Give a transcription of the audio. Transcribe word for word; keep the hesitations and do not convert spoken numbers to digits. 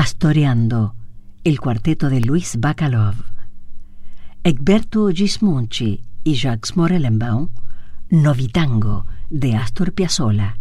Astoriando, el cuarteto de Luis Bacalov. Egberto Gismonti y Jacques Morellenbaum, Novitango, de Astor Piazzolla.